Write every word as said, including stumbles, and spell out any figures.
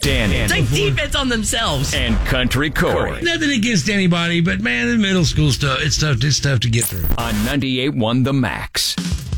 Danny. Take defense on themselves. And Country Corey. Nothing against anybody, but man, the middle school stuff, it's tough, it's tough to get through. On ninety-eight point one The Max.